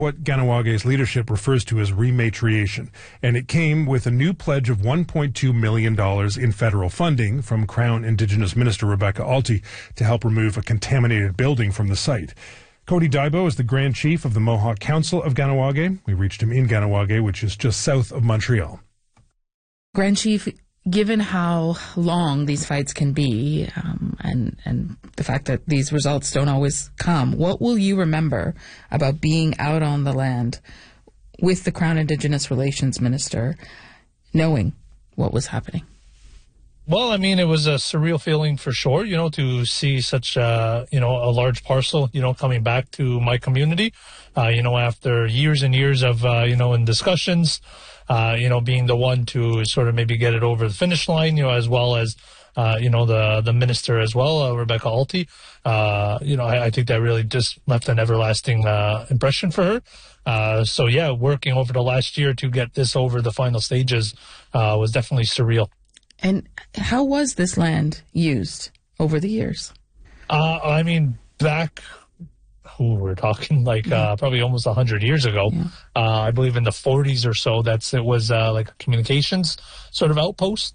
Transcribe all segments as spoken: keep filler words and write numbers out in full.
what Kahnawake leadership refers to as rematriation, and it came with a new pledge of one point two million dollars in federal funding from Crown Indigenous Minister Rebecca Alty to help remove a contaminated building from the site. Cody Daibo is the Grand Chief of the Mohawk Council of Kahnawake. We reached him in Kahnawake, which is just south of Montreal. Grand Chief, given how long these fights can be, um, and and the fact that these results don't always come, what will you remember about being out on the land with the Crown Indigenous Relations Minister, knowing what was happening? Well, I mean, it was a surreal feeling for sure, you know, to see such, uh, you know, a large parcel, you know, coming back to my community, uh, you know, after years and years of, uh, you know, in discussions, uh, you know, being the one to sort of maybe get it over the finish line, you know, as well as, uh, you know, the, the minister as well, uh, Rebecca Alty. Uh, you know, I, I think that really just left an everlasting uh, impression for her. Uh, so, yeah, working over the last year to get this over the final stages uh, was definitely surreal. And how was this land used over the years? Uh, I mean, back, who we're talking like yeah. uh, probably almost one hundred years ago. Yeah. Uh, I believe in the forties or so, that's it was uh, like a communications sort of outpost.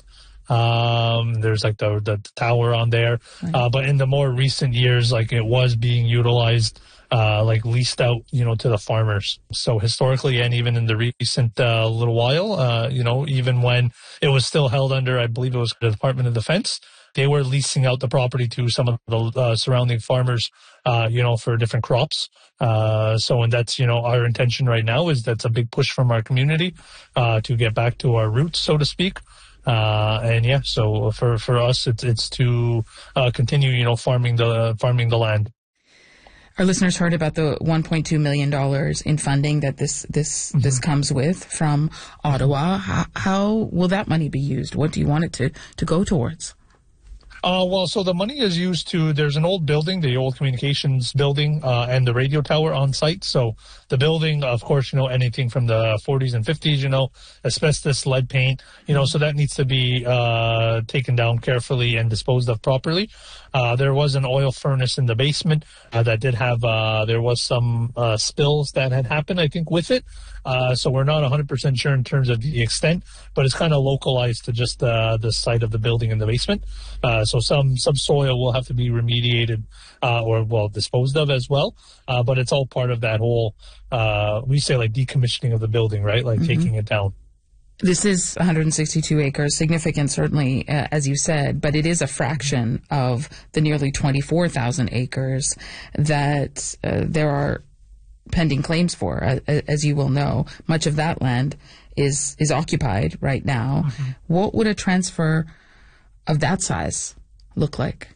Um, there's like the, the tower on there. Right. Uh, but in the more recent years, like it was being utilized, uh, like leased out, you know, to the farmers. So historically, and even in the recent uh, little while, uh, you know, even when it was still held under, I believe it was the Department of Defense, they were leasing out the property to some of the uh, surrounding farmers, uh, you know, for different crops. Uh, so, and that's, you know, our intention right now is that's a big push from our community uh, to get back to our roots, so to speak. Uh, and yeah, so for, for us, it's, it's to uh, continue, you know, farming the, farming the land. Our listeners heard about the one point two million dollars in funding that this this mm-hmm. this comes with from Ottawa. How, how will that money be used? What do you want it to, to go towards? Uh, well, so the money is used to, there's an old building, the old communications building, uh, and the radio tower on site. So the building, of course, you know, anything from the forties and fifties, you know, asbestos, lead paint, you know, so that needs to be uh, taken down carefully and disposed of properly. Uh, there was an oil furnace in the basement uh, that did have, uh, there was some uh, spills that had happened, I think, with it. Uh, so we're not one hundred percent sure in terms of the extent, but it's kind of localized to just uh, the site of the building in the basement. Uh, so some subsoil will have to be remediated uh, or, well, disposed of as well. Uh, but it's all part of that whole, uh, we say like decommissioning of the building, right? Like mm-hmm. taking it down. This is one hundred sixty-two acres, significant certainly, uh, as you said, but it is a fraction of the nearly twenty-four thousand acres that uh, there are pending claims for. Uh, as you will know, much of that land is, is occupied right now. Mm-hmm. What would a transfer of that size look like?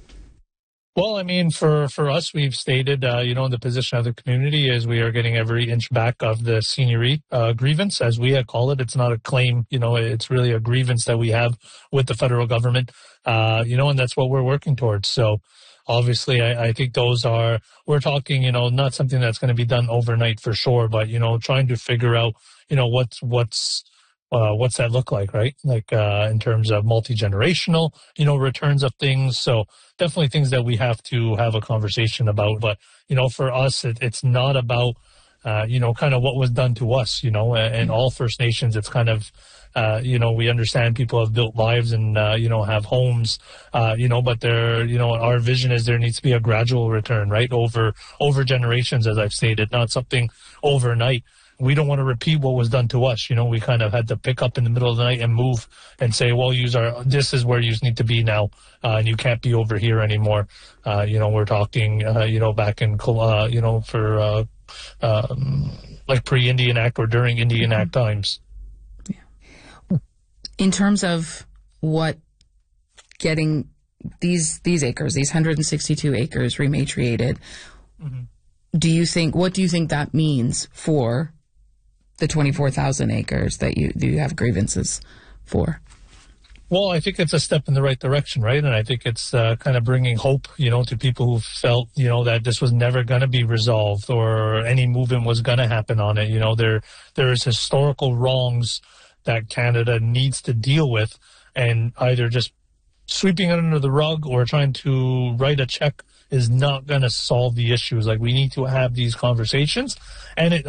Well, I mean, for, for us, we've stated, uh, you know, the position of the community is we are getting every inch back of the seigneurie uh, grievance, as we call it. It's not a claim, you know, it's really a grievance that we have with the federal government, uh, you know, and that's what we're working towards. So obviously, I, I think those are, we're talking, you know, not something that's going to be done overnight for sure, but, you know, trying to figure out, you know, what's, what's, Uh, what's that look like, right? Like uh, in terms of multi-generational, you know, returns of things. So definitely things that we have to have a conversation about. But, you know, for us, it, it's not about, uh, you know, kind of what was done to us, you know, and, and all First Nations, it's kind of, uh, you know, we understand people have built lives and, uh, you know, have homes, uh, you know, but there, you know, our vision is there needs to be a gradual return, right? Over, over generations, as I've stated, not something overnight. We don't want to repeat what was done to us. You know, we kind of had to pick up in the middle of the night and move and say, well, use our, this is where you need to be now. Uh, and you can't be over here anymore. Uh, you know, we're talking, uh, you know, back in, uh, you know, for, uh, um, like pre-Indian Act or during Indian Act times. Yeah. In terms of what getting these, these acres, these one hundred sixty-two acres rematriated, mm-hmm. do you think, what do you think that means for the twenty-four thousand acres that you, do you have grievances for? Well, I think it's a step in the right direction, right? And I think it's uh, kind of bringing hope, you know, to people who felt, you know, that this was never going to be resolved or any movement was going to happen on it. You know, there there is historical wrongs that Canada needs to deal with, and either just sweeping it under the rug or trying to write a check, is not going to solve the issues. Like, we need to have these conversations. And it